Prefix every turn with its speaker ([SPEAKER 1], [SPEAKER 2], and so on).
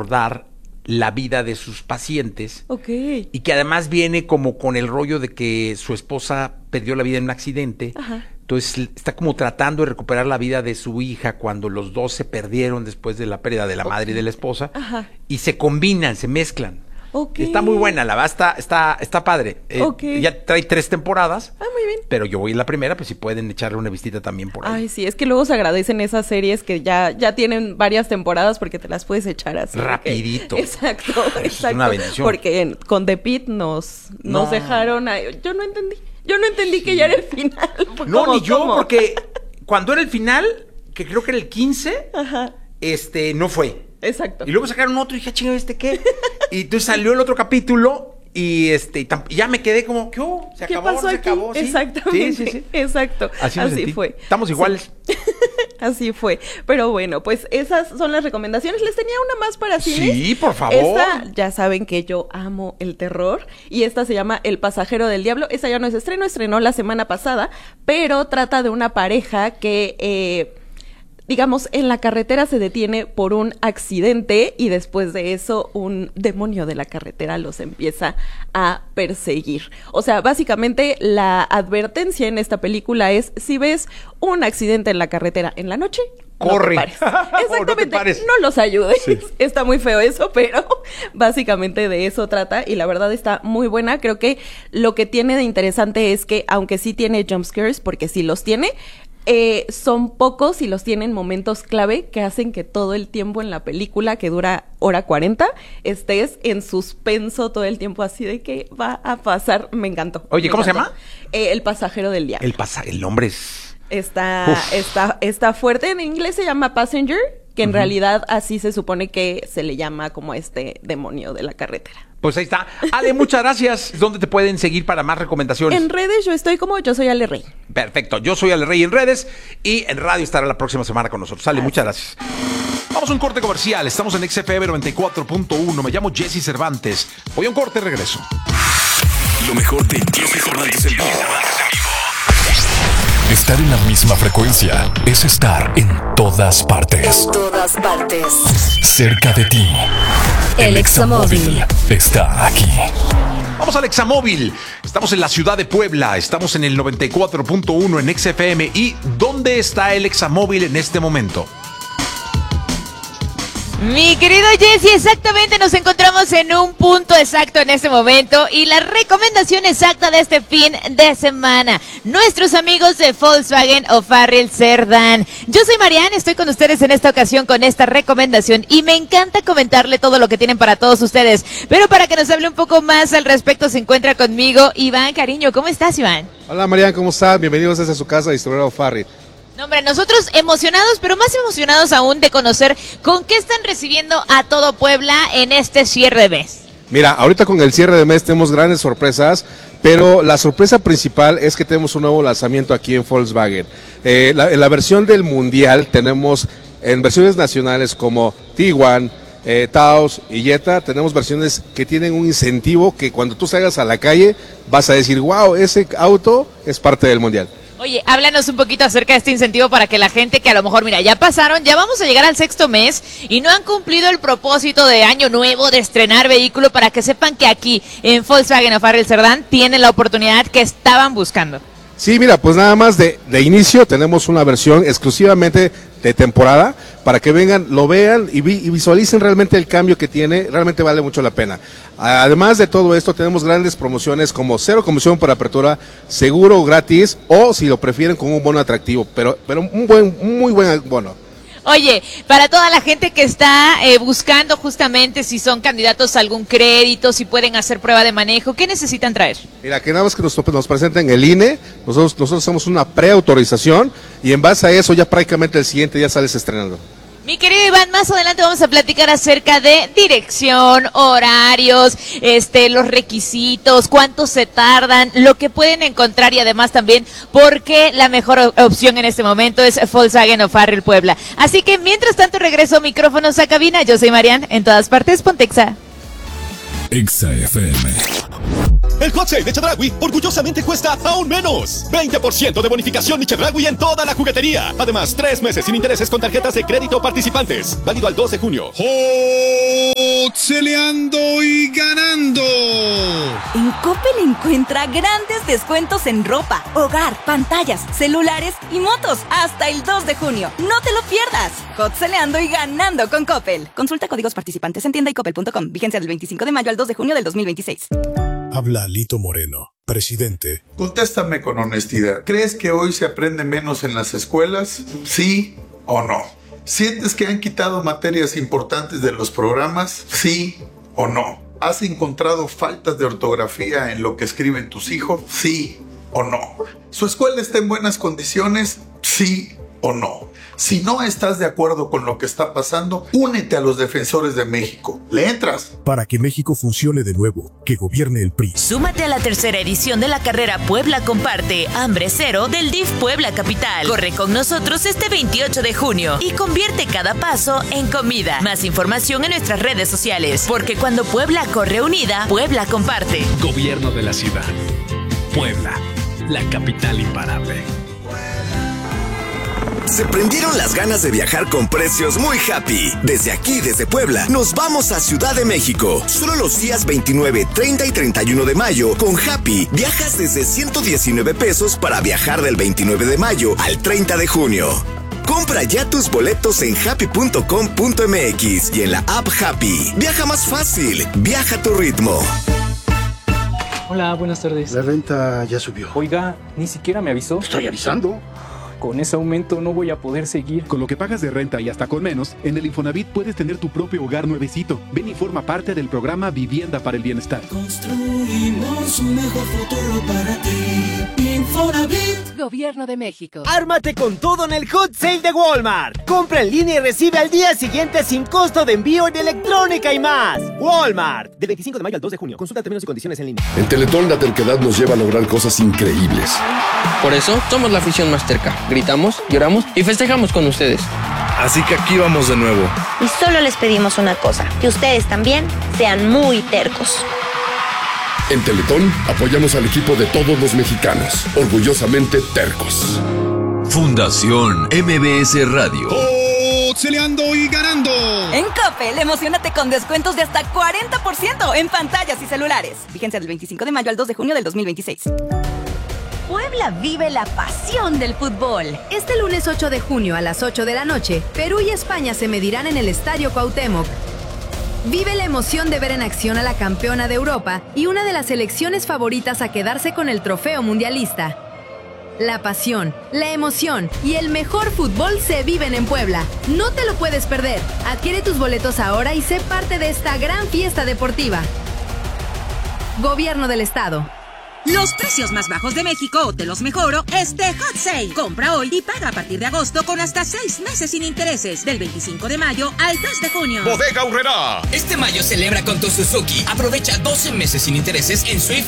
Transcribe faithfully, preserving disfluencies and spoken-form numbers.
[SPEAKER 1] abordar la vida de sus pacientes.
[SPEAKER 2] Ok.
[SPEAKER 1] Y que además viene como con el rollo de que su esposa perdió la vida en un accidente.
[SPEAKER 2] Ajá.
[SPEAKER 1] Entonces está como tratando de recuperar la vida de su hija cuando los dos se perdieron después de la pérdida de la madre y de la esposa.
[SPEAKER 2] Ajá.
[SPEAKER 1] Y se combinan, se mezclan.
[SPEAKER 2] Okay.
[SPEAKER 1] Está muy buena, la verdad está, está, está padre. Eh,
[SPEAKER 2] Okay.
[SPEAKER 1] Ya trae tres temporadas.
[SPEAKER 2] Ah, muy bien.
[SPEAKER 1] Pero yo voy en la primera, pues si pueden echarle una vistita también por ahí.
[SPEAKER 2] Ay, sí, es que luego se agradecen esas series que ya, ya tienen varias temporadas porque te las puedes echar así.
[SPEAKER 1] Rapidito.
[SPEAKER 2] Que, exacto,
[SPEAKER 1] Eso
[SPEAKER 2] exacto.
[SPEAKER 1] es una bendición.
[SPEAKER 2] Porque en- con The Pitt nos, nos
[SPEAKER 1] No.
[SPEAKER 2] dejaron ahí. Yo no entendí. Yo no entendí que ya era el final.
[SPEAKER 1] No,
[SPEAKER 2] ¿Cómo,
[SPEAKER 1] ni yo,
[SPEAKER 2] cómo?
[SPEAKER 1] porque cuando era el final, que creo que era el quince,
[SPEAKER 2] Ajá,
[SPEAKER 1] este, no fue.
[SPEAKER 2] exacto.
[SPEAKER 1] Y luego sacaron otro y dije, chingado, ¿este qué? Y entonces salió el otro capítulo y este y tam- y ya me quedé como, ¿qué hubo? Se
[SPEAKER 2] ¿Qué
[SPEAKER 1] acabó,
[SPEAKER 2] pasó
[SPEAKER 1] se
[SPEAKER 2] aquí?
[SPEAKER 1] acabó. ¿Sí?
[SPEAKER 2] Exactamente.
[SPEAKER 1] Sí, sí, sí.
[SPEAKER 2] Exacto.
[SPEAKER 1] Así, me sentí.
[SPEAKER 2] fue.
[SPEAKER 1] Estamos iguales.
[SPEAKER 2] Sí. Así fue. Pero bueno, pues esas son las recomendaciones. Les tenía una más para cines.
[SPEAKER 1] Sí, por favor.
[SPEAKER 2] Esta, ya saben que yo amo el terror. Y esta se llama El pasajero del diablo. Esta ya no es estreno, estrenó la semana pasada. Pero trata de una pareja que... Eh, digamos, en la carretera se detiene por un accidente y después de eso un demonio de la carretera los empieza a perseguir. O sea, básicamente la advertencia en esta película es, si ves un accidente en la carretera en la noche,
[SPEAKER 1] corre.
[SPEAKER 2] No te pares.
[SPEAKER 1] O
[SPEAKER 2] Exactamente,
[SPEAKER 1] no te pares.
[SPEAKER 2] no los ayudes.
[SPEAKER 1] Sí.
[SPEAKER 2] Está muy feo eso, pero básicamente de eso trata y la verdad está muy buena. Creo que lo que tiene de interesante es que, aunque sí tiene jumpscares, porque sí los tiene, Eh, son pocos y los tienen momentos clave que hacen que todo el tiempo en la película, que dura hora cuarenta, estés en suspenso todo el tiempo, así de que va a pasar. Me encantó.
[SPEAKER 1] Oye,
[SPEAKER 2] me
[SPEAKER 1] ¿cómo se
[SPEAKER 2] encantó.
[SPEAKER 1] llama?
[SPEAKER 2] Eh, El pasajero del diablo.
[SPEAKER 1] El pasa, el nombre es...
[SPEAKER 2] Está,
[SPEAKER 1] Uf.
[SPEAKER 2] está, está fuerte. En inglés se llama Passenger, que en
[SPEAKER 1] Ujú.
[SPEAKER 2] realidad así se supone que se le llama como a este demonio de la carretera.
[SPEAKER 1] Pues ahí está. Ale, muchas gracias. ¿Dónde te pueden seguir para más recomendaciones?
[SPEAKER 2] En redes yo estoy como Yo Soy Ale Rey.
[SPEAKER 1] Perfecto. Yo soy Ale Rey en redes y en radio estará la próxima semana con nosotros. Ale, muchas gracias. Vamos a un corte comercial. Estamos en X F M noventa y cuatro punto uno. Me llamo Jesse Cervantes. Voy a un corte y regreso.
[SPEAKER 3] Lo mejor de Jesse Cervantes en vivo. Estar en la misma frecuencia es estar en todas partes.
[SPEAKER 4] En todas partes.
[SPEAKER 3] Cerca de ti.
[SPEAKER 4] El Examóvil
[SPEAKER 3] está aquí.
[SPEAKER 1] Vamos al Examóvil. Estamos en la ciudad de Puebla. Estamos en el noventa y cuatro punto uno en X F M. ¿Y dónde está el Examóvil en este momento?
[SPEAKER 5] Mi querido Jesse, exactamente nos encontramos en un punto exacto en este momento y la recomendación exacta de este fin de semana. Nuestros amigos de Volkswagen O'Farrill Cerdán. Yo soy Marianne, estoy con ustedes en esta ocasión con esta recomendación y me encanta comentarle todo lo que tienen para todos ustedes. Pero para que nos hable un poco más al respecto se encuentra conmigo Iván Cariño. ¿Cómo estás, Iván?
[SPEAKER 6] Hola Marianne, ¿cómo estás? Bienvenidos desde su casa, distribuidora O'Farrill.
[SPEAKER 5] No, hombre, nosotros emocionados, pero más emocionados aún de conocer con qué están recibiendo a todo Puebla en este cierre de mes.
[SPEAKER 6] Mira, ahorita con el cierre de mes tenemos grandes sorpresas, pero la sorpresa principal es que tenemos un nuevo lanzamiento aquí en Volkswagen. Eh, la, en la versión del Mundial tenemos, en versiones nacionales como Tiguan, eh, Taos y Jetta, tenemos versiones que tienen un incentivo que cuando tú salgas a la calle vas a decir, wow, ese auto es parte del Mundial.
[SPEAKER 5] Oye, háblanos un poquito acerca de este incentivo para que la gente que a lo mejor, mira, ya pasaron, ya vamos a llegar al sexto mes y no han cumplido el propósito de año nuevo de estrenar vehículo, para que sepan que aquí en Volkswagen O'Farrill Cerdán tienen la oportunidad que estaban buscando.
[SPEAKER 6] Sí, mira, pues nada más de, de inicio tenemos una versión exclusivamente de temporada para que vengan, lo vean y, vi, y visualicen realmente el cambio que tiene, realmente vale mucho la pena. Además de todo esto, tenemos grandes promociones como cero comisión por apertura, seguro gratis o si lo prefieren con un bono atractivo, pero, pero un buen, un muy buen bono.
[SPEAKER 5] Oye, para toda la gente que está eh, buscando justamente si son candidatos a algún crédito, si pueden hacer prueba de manejo, ¿qué necesitan traer?
[SPEAKER 6] Mira, que nada más que nos, nos presenten el I N E, nosotros, nosotros hacemos una preautorización y en base a eso ya prácticamente el siguiente ya sales estrenando.
[SPEAKER 5] Mi querido Iván, más adelante vamos a platicar acerca de dirección, horarios, este, los requisitos, cuánto se tardan, lo que pueden encontrar y además también por qué la mejor opción en este momento es Volkswagen O'Farrill Puebla. Así que mientras tanto regreso micrófonos a cabina. Yo soy Marianne, en todas partes, Pontexa.
[SPEAKER 3] Exa F M.
[SPEAKER 7] El hot sale de Chedraui orgullosamente cuesta aún menos. veinte por ciento de bonificación y Chedraui en toda la juguetería. Además, tres meses sin intereses con tarjetas de crédito participantes. Válido al dos de junio. ¡Oh!
[SPEAKER 8] Cotzeleando y ganando.
[SPEAKER 9] En Coppel encuentra grandes descuentos en ropa, hogar, pantallas, celulares y motos hasta el dos de junio. No te lo pierdas. Cotzeleando y ganando con Coppel. Consulta códigos participantes en tienda y coppel punto com. Vigencia del veinticinco de mayo al dos de junio del dos mil veintiséis.
[SPEAKER 10] Habla Lito Moreno, presidente.
[SPEAKER 11] Contéstame con honestidad. ¿Crees que hoy se aprende menos en las escuelas? ¿Sí o no? ¿Sientes que han quitado materias importantes de los programas? ¿Sí o no? ¿Has encontrado faltas de ortografía en lo que escriben tus hijos? ¿Sí o no? ¿Su escuela está en buenas condiciones? ¿Sí o no? Si no estás de acuerdo con lo que está pasando, únete a los defensores de México. ¿Le entras?
[SPEAKER 10] Para que México funcione de nuevo, que gobierne el P R I.
[SPEAKER 12] Súmate a la tercera edición de la carrera Puebla Comparte, Hambre Cero del D I F Puebla Capital. Corre con nosotros este veintiocho de junio y convierte cada paso en comida. Más información en nuestras redes sociales, porque cuando Puebla corre unida, Puebla comparte.
[SPEAKER 13] Gobierno de la ciudad. Puebla, la capital imparable.
[SPEAKER 14] Se prendieron las ganas de viajar con precios muy happy. Desde aquí, desde Puebla, nos vamos a Ciudad de México. Solo los días veintinueve, treinta y treinta y uno de mayo, con Happy, viajas desde ciento diecinueve pesos para viajar del veintinueve de mayo al treinta de junio. Compra ya tus boletos en happy punto com punto m x y en la app Happy. Viaja más fácil, viaja a tu ritmo.
[SPEAKER 15] Hola, buenas tardes.
[SPEAKER 16] La renta ya subió.
[SPEAKER 15] Oiga, ni siquiera me avisó.
[SPEAKER 16] Estoy avisando.
[SPEAKER 15] Con ese aumento no voy a poder seguir.
[SPEAKER 17] Con lo que pagas de renta y hasta con menos, en el Infonavit puedes tener tu propio hogar nuevecito. Ven y forma parte del programa Vivienda para el Bienestar.
[SPEAKER 18] Construimos un mejor futuro para ti. Infonavit.
[SPEAKER 19] Gobierno de México.
[SPEAKER 20] Ármate con todo en el Hot Sale de Walmart. Compra en línea y recibe al día siguiente sin costo de envío en electrónica y más. Walmart. Del veinticinco de mayo al dos de junio. Consulta términos y condiciones en línea.
[SPEAKER 21] En Teletón la terquedad nos lleva a lograr cosas increíbles.
[SPEAKER 22] Por eso somos la afición más terca. Gritamos, lloramos y festejamos con ustedes.
[SPEAKER 23] Así que aquí vamos de nuevo.
[SPEAKER 24] Y solo les pedimos una cosa, que ustedes también sean muy tercos.
[SPEAKER 21] En Teletón apoyamos al equipo de todos los mexicanos, orgullosamente tercos.
[SPEAKER 25] Fundación M B S Radio.
[SPEAKER 8] Cotzeleando y ganando.
[SPEAKER 9] En Coppel, emocionate con descuentos de hasta cuarenta por ciento en pantallas y celulares. Vigencia del veinticinco de mayo al dos de junio del dos mil veintiséis.
[SPEAKER 26] Puebla vive la pasión del fútbol.
[SPEAKER 27] Este lunes ocho de junio a las ocho de la noche, Perú y España se medirán en el Estadio Cuauhtémoc. Vive la emoción de ver en acción a la campeona de Europa y una de las selecciones favoritas a quedarse con el trofeo mundialista. La pasión, la emoción y el mejor fútbol se viven en Puebla. No te lo puedes perder. Adquiere tus boletos ahora y sé parte de esta gran fiesta deportiva. Gobierno del Estado.
[SPEAKER 28] Los precios más bajos de México te los mejoro este Hot Sale. Compra hoy y paga a partir de agosto con hasta seis meses sin intereses. Del veinticinco de mayo al tres de junio.
[SPEAKER 7] Bodega Aurrerá.
[SPEAKER 29] Este mayo celebra con tu Suzuki. Aprovecha doce meses sin intereses en Swift